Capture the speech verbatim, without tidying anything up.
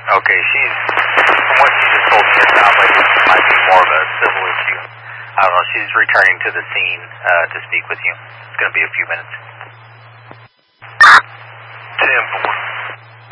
Okay, she's, from what she just told me, it sounds like it might be more of a civil issue. I don't know, she's returning to the scene uh, to speak with you. It's going to be a few minutes. ten four.